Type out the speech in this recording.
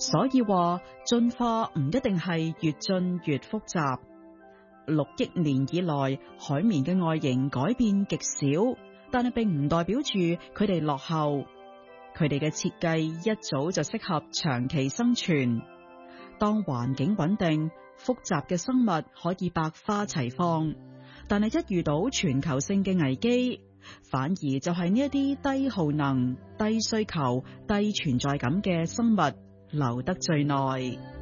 所以話進化唔一定係越進越複雜。6億年以來，海綿嘅外形改變極少，但係並唔代表住佢哋落後。佢哋嘅設計一早就適合長期生存。當環境穩定，複雜嘅生物可以百花齊放，但係一遇到全球性嘅危機，反而就係呢一啲低耗能、低需求、低存在感嘅生物留得最耐。